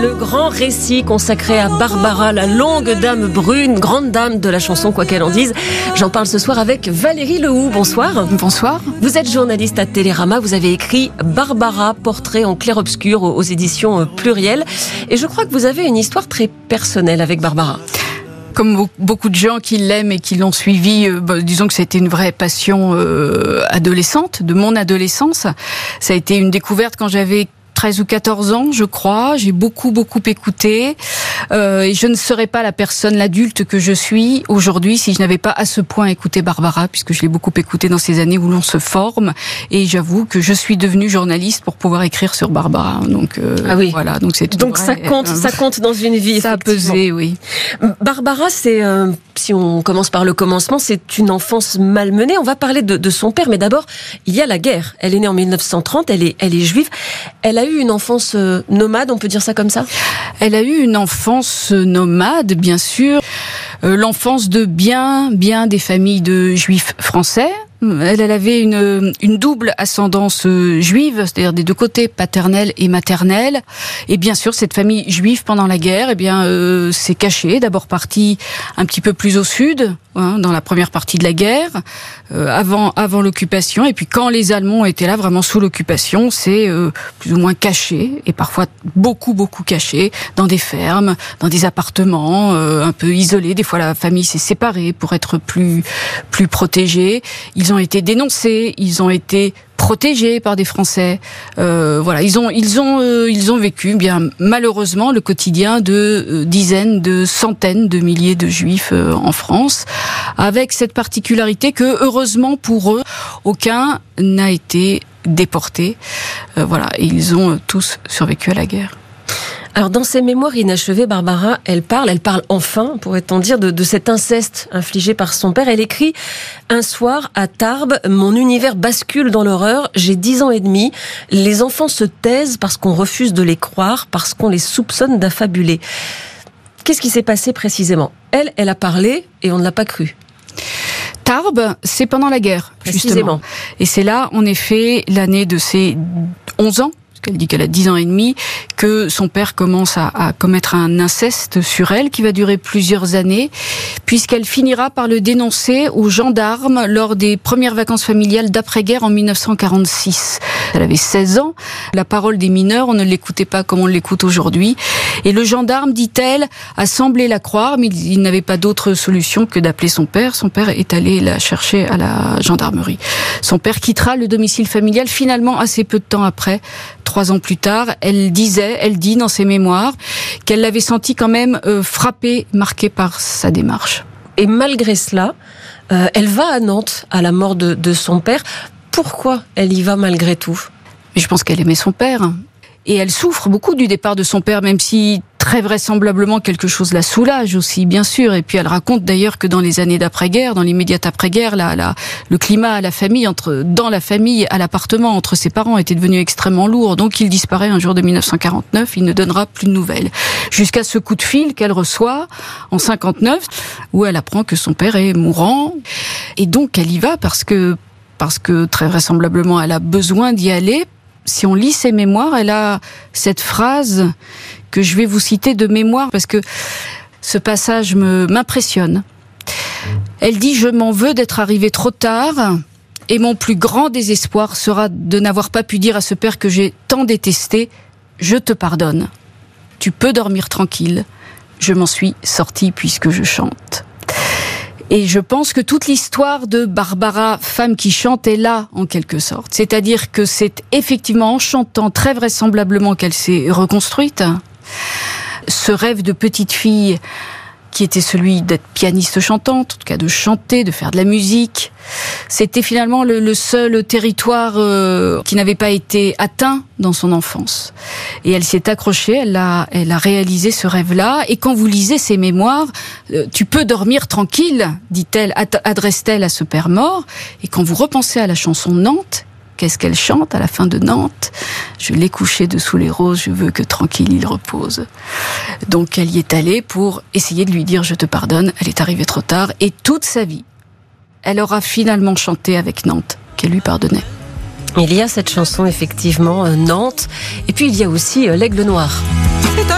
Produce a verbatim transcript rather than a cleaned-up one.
Le grand récit consacré à Barbara, la longue dame brune, grande dame de la chanson, quoi qu'elle en dise. J'en parle ce soir avec Valérie Lehoux. Bonsoir. Bonsoir. Vous êtes journaliste à Télérama. Vous avez écrit Barbara, portrait en clair-obscur aux éditions Pluriel. Et je crois que vous avez une histoire très personnelle avec Barbara. Comme beaucoup de gens qui l'aiment et qui l'ont suivi, euh, bah, disons que ça a été une vraie passion euh, adolescente, de mon adolescence. Ça a été une découverte quand j'avais treize ou quatorze ans, je crois. J'ai beaucoup, beaucoup écouté. Euh, et je ne serais pas la personne, l'adulte que je suis aujourd'hui si je n'avais pas à ce point écouté Barbara, puisque je l'ai beaucoup écouté dans ces années où l'on se forme. Et j'avoue que je suis devenue journaliste pour pouvoir écrire sur Barbara. Donc, euh, ah oui. voilà. Donc, c'est donc vrai, ça compte, euh, ça compte dans une vie. Ça a pesé, oui. Barbara, c'est, euh, si on commence par le commencement, c'est une enfance malmenée. On va parler de, de son père, mais d'abord, il y a la guerre. Elle est née en mille neuf cent trente, elle est, elle est juive. Elle a eu une enfance euh, nomade, on peut dire ça comme ça ? Elle a eu une enfance nomade, bien sûr. Euh, l'enfance de bien, bien des familles de juifs français. Elle, elle avait une, une double ascendance juive, c'est-à-dire des deux côtés, paternelle et maternelle. Et bien sûr, cette famille juive pendant la guerre, eh bien, euh, s'est cachée. D'abord partie un petit peu plus au sud, hein, dans la première partie de la guerre, euh, avant, avant l'occupation. Et puis quand les Allemands étaient là, vraiment sous l'occupation, c'est euh, plus ou moins caché, et parfois beaucoup, beaucoup caché, dans des fermes, dans des appartements, euh, un peu isolés. Des fois, la famille s'est séparée pour être plus, plus protégée. Ils Ils ont été dénoncés, ils ont été protégés par des Français. Euh, voilà, ils ont, ils ont, euh, ils ont vécu bien malheureusement le quotidien de euh, dizaines, de centaines de milliers de Juifs euh, en France, avec cette particularité que heureusement pour eux, aucun n'a été déporté. Euh, voilà, et ils ont tous survécu à la guerre. Alors, dans ses mémoires inachevées, Barbara, elle parle, elle parle enfin, pourrait-on dire, de, de cet inceste infligé par son père. Elle écrit « Un soir, à Tarbes, mon univers bascule dans l'horreur. J'ai dix ans et demi. Les enfants se taisent parce qu'on refuse de les croire, parce qu'on les soupçonne d'affabuler. » Qu'est-ce qui s'est passé précisément ? Elle, elle a parlé et on ne l'a pas cru. Tarbes, c'est pendant la guerre, précisément. Justement. Et c'est là, en effet, l'année de ses onze ans. Elle dit qu'elle a dix ans et demi, que son père commence à, à commettre un inceste sur elle qui va durer plusieurs années, puisqu'elle finira par le dénoncer aux gendarmes lors des premières vacances familiales d'après-guerre en mille neuf cent quarante-six. Elle avait seize ans. La parole des mineurs, on ne l'écoutait pas comme on l'écoute aujourd'hui. Et le gendarme, dit-elle, a semblé la croire, mais il n'avait pas d'autre solution que d'appeler son père. Son père est allé la chercher à la gendarmerie. Son père quittera le domicile familial finalement assez peu de temps après. Trois ans plus tard, elle disait, elle dit dans ses mémoires qu'elle l'avait senti quand même euh, frappée, marquée par sa démarche. Et malgré cela, euh, elle va à Nantes à la mort de, de son père. Pourquoi elle y va malgré tout ? Mais je pense qu'elle aimait son père. Et elle souffre beaucoup du départ de son père, même si très vraisemblablement quelque chose la soulage aussi, bien sûr. Et puis elle raconte d'ailleurs que dans les années d'après-guerre, dans l'immédiate après-guerre, la, la, le climat à la famille, entre, dans la famille, à l'appartement, entre ses parents, était devenu extrêmement lourd. Donc il disparaît un jour de mille neuf cent quarante-neuf, il ne donnera plus de nouvelles. Jusqu'à ce coup de fil qu'elle reçoit en cinquante-neuf, où elle apprend que son père est mourant. Et donc elle y va parce que, parce que très vraisemblablement elle a besoin d'y aller. Si on lit ses mémoires, elle a cette phrase que je vais vous citer de mémoire parce que ce passage me, m'impressionne. Elle dit « Je m'en veux d'être arrivée trop tard et mon plus grand désespoir sera de n'avoir pas pu dire à ce père que j'ai tant détesté « Je te pardonne. Tu peux dormir tranquille. Je m'en suis sortie puisque je chante. » Et je pense que toute l'histoire de Barbara, femme qui chante, est là, en quelque sorte. C'est-à-dire que c'est effectivement en chantant, très vraisemblablement, qu'elle s'est reconstruite. Ce rêve de petite fille qui était celui d'être pianiste chantante, en tout cas de chanter, de faire de la musique. C'était finalement le, le seul territoire euh, qui n'avait pas été atteint dans son enfance. Et elle s'est accrochée, elle a, elle a réalisé ce rêve-là. Et quand vous lisez ses mémoires, euh, tu peux dormir tranquille, dit-elle, adresse-t-elle à ce père mort. Et quand vous repensez à la chanson Nantes, qu'est-ce qu'elle chante à la fin de Nantes ? Je l'ai couché dessous les roses, je veux que tranquille il repose. Donc elle y est allée pour essayer de lui dire je te pardonne. Elle est arrivée trop tard et toute sa vie, elle aura finalement chanté avec Nantes qu'elle lui pardonnait. Il y a cette chanson effectivement, Nantes, et puis il y a aussi l'Aigle Noir.